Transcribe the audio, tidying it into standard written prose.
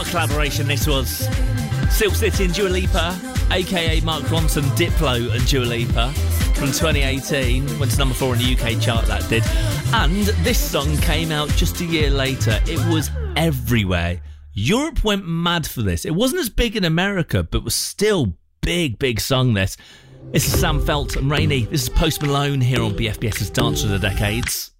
collaboration this was. Silk City and Dua Lipa, aka Mark Ronson, Diplo and Dua Lipa, from 2018. Went to number 4 in the UK chart, that did. And this song came out just a year later. It was everywhere. Europe went mad for this. It wasn't as big in America, but was still big song, this. This is Sam Felt and Rainy. This is Post Malone here on BFBS's Dance of the Decades.